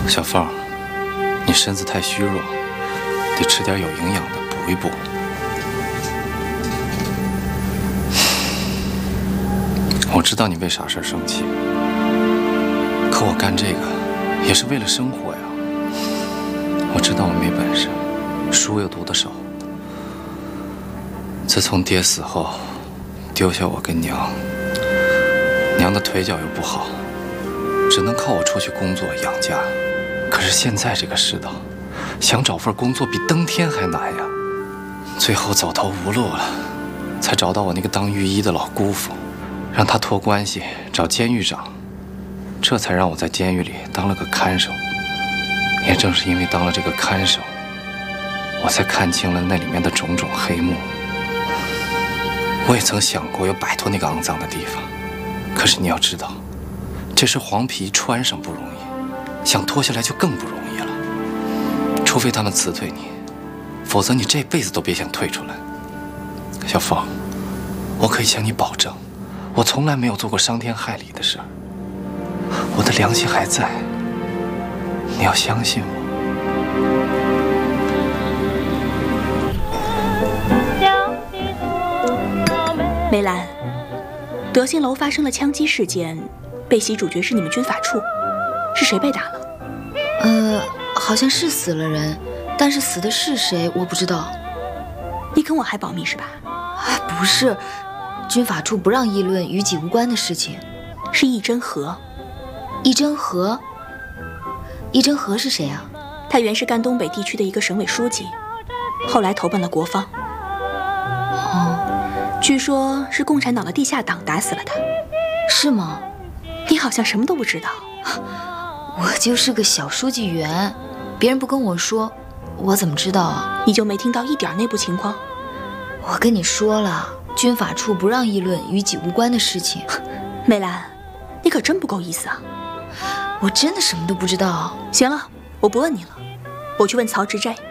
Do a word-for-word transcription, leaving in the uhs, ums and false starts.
小凤，你身子太虚弱，得吃点有营养的补一补。我知道你为啥事儿生气，可我干这个也是为了生活呀。我知道我没本事，书又读得少。自从爹死后，丢下我跟娘，娘的腿脚又不好，只能靠我出去工作养家。可是现在这个世道，想找份工作比登天还难呀。最后走投无路了，才找到我那个当御医的老姑父，让他托关系找监狱长，这才让我在监狱里当了个看守。也正是因为当了这个看守，我才看清了那里面的种种黑幕。我也曾想过要摆脱那个肮脏的地方，可是你要知道，这身黄皮穿上不容易，想脱下来就更不容易了。除非他们辞退你，否则你这辈子都别想退出来。小凤，我可以向你保证，我从来没有做过伤天害理的事儿，我的良心还在，你要相信我。 梅兰，德兴楼发生了枪击事件，被袭主角是你们军法处，是谁被打了？ 呃，好像是死了人，但是死的是谁我不知道。 你跟我还保密是吧？ 啊，不是，军法处不让议论与己无关的事情。 是易真和。 易真和？易真和是谁啊？ 他原是赣东北地区的一个省委书记，后来投奔了国防。 哦。 据说是共产党的地下党打死了他。 是吗？ 你好像什么都不知道。 我就是个小书记员，别人不跟我说，我怎么知道啊？ 你就没听到一点内部情况？ 我跟你说了，军法处不让议论与己无关的事情。 梅兰，你可真不够意思啊！ 我真的什么都不知道。 行了，我不问你了，我去问曹植斋。